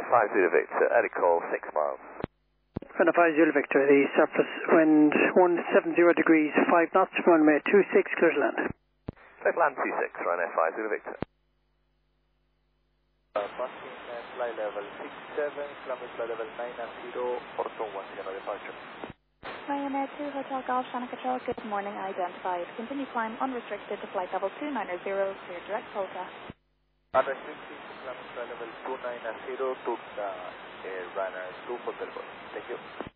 Ryanair 5 Zulu Victor, edit call 6 miles. Ryanair 5 Zulu Victor, the surface wind 170 degrees, 5 knots, runway 26, clear to land. Clear to land 26, Ryanair 5 Zulu Victor. Passing fly level 67, climbing fly level 990, Orton 10 departure. Ryanair 2 Hotel Golf, Shannon Control, good morning, identified. Continue climb unrestricted to flight level 290, clear direct Polka. Unrestricted to climbing flight level 290 to Ryanair 2 Hotel Golf. Thank you.